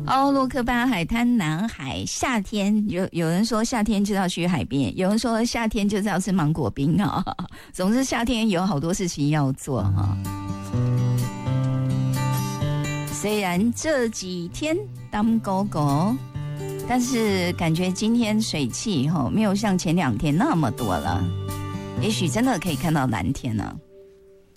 哦，洛克巴海滩南海，夏天有人说夏天就要去海边，有人说夏天就是要吃芒果冰啊。总之夏天有好多事情要做哈。虽然这几天当狗狗，但是感觉今天水汽没有像前2天那么多了，也许真的可以看到蓝天了。